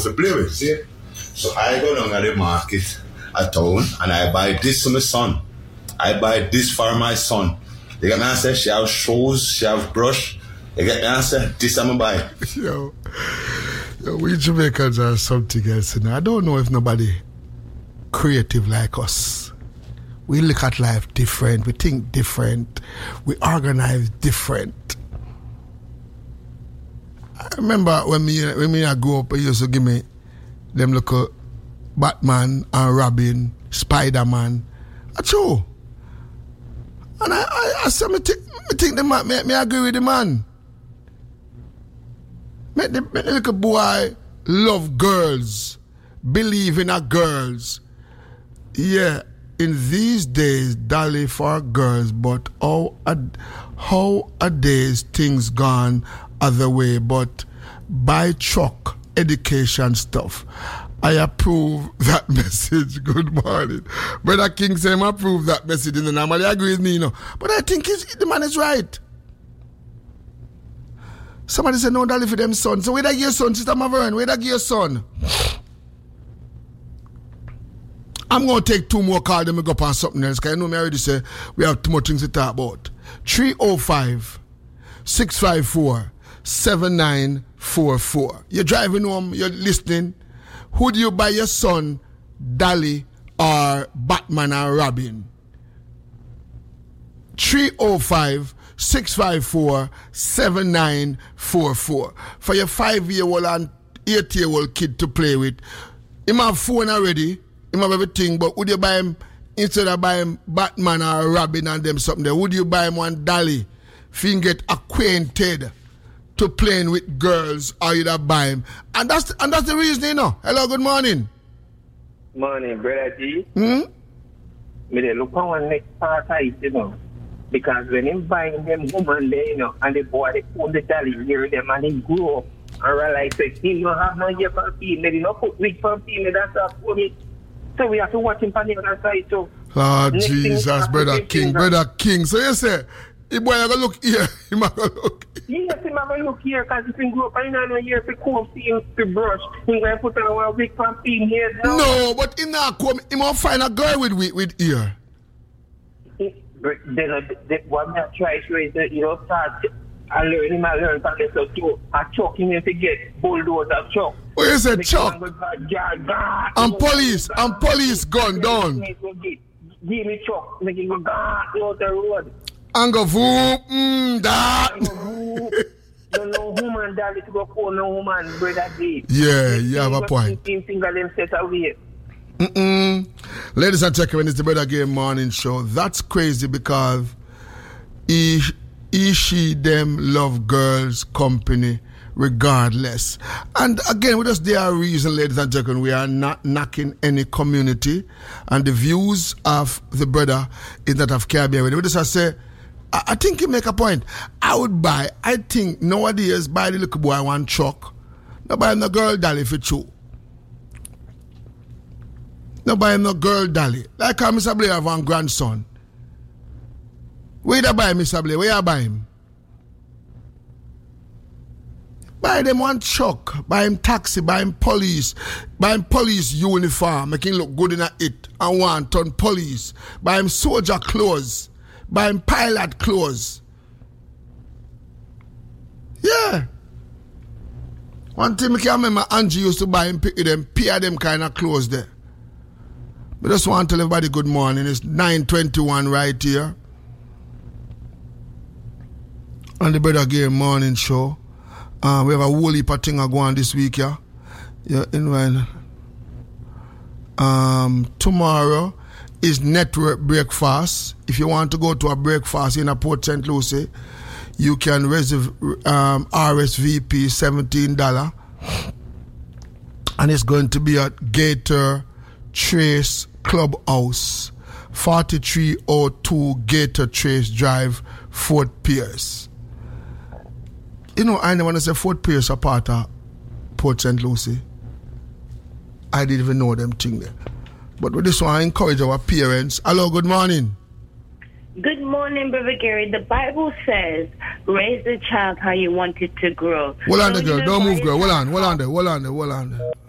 to play with, see? So I go down at the market, at town, and I buy this for my son. I buy this for my son. You get me answer? She have shoes, she have brush. You get me answer? This I'm buy. Yo, we Jamaicans are something else. I don't know if nobody creative like us. We look at life different. We think different. We organize different. I remember when I grew up, they used to give me them look at Batman and Robin, Spider-Man. That's true. And I said, me think the man, me agree with the man. Make the little boy love girls, believe in a girls. Yeah, in these days, dolly for girls, but how a days things gone other way, but by truck, education stuff. I approve that message. Good morning. Brother King said I approve that message and normally agree with me, you know. But I think the man is right. Somebody said no dolly for them son. So where that your son, Sister Maverick? Where that your son? I'm going to take 2 more calls and go up on something else because I know me already say we have too much things to talk about. 305-654-7944. You're driving home, you're listening. Who do you buy your son, Dolly or Batman or Robin? 305-654-7944. For your 5-year-old and 8-year-old kid to play with. He have phone already. He have everything. But would you buy him, instead of buying Batman or Robin and them something there, would you buy him one Dolly if he can get acquainted to playing with girls, or you'd buy him? And that's the reason, you know. Hello, good morning. Morning, Brother G. Me they look on one next part of it, you know. Because when him buying them woman there, you know, and the boy they put the dolly near them and they grow up and realize that he don't have no year for female, they don't put wig for female, that's all for it. So we have to watch him from the other side too. Oh Jesus, Brother King. So you say the boy have to look here, he might go look. Yes, he might go look here because if he grow up and no year to comb him to brush, he going to put on a wig for female. No, but he not come, he might find a girl with ear. Then what I try to is that, you know, start I learn from this too. I chuck him to get bulldozer chuck. What you say, chuck? And police gun down. Give me chuck, make it go out the road. And go whoop, that. No woman, Daddy, to go call no woman, Brother G. Yeah, you have a point. Them set away. Ladies and gentlemen, it's the Brother Game Morning Show. That's crazy because she, them love girls' company regardless. And again, with us, there are reasons, ladies and gentlemen, we are not knocking any community. And the views of the brother is that of Caribbean. We just say, I think you make a point. I think nowadays, buy the little boy one truck. No buy no girl dolly for true. No buy no girl dolly. Like how Mr. Blair have one grandson. Where you buy Mr. Blair? Where you buy him? Buy them one truck. Buy him taxi. Buy him police. Buy him police uniform. Make him look good in it. And one ton police. Buy him soldier clothes. Buy him pilot clothes. Yeah. One thing I can remember, Angie used to buy him, pick them, pair them kind of clothes there. But just want to tell everybody good morning. It's 9:21 right here on the Brother Game Morning Show. We have a whole heap of things going on this week, yeah. Tomorrow is network breakfast. If you want to go to a breakfast in a Port St. Lucie, you can reserve RSVP $17. And it's going to be at Gator Trace Clubhouse, 4302 Gator Trace Drive, Fort Pierce. You know, I never want to say Fort Pierce a part of Port St. Lucie. I didn't even know them thing there. But with this one, I encourage our parents. Hello, good morning. Good morning, Brother Gary. The Bible says, raise the child how you want it to grow. Hold on, the girl. Don't move, girl. Hold on there.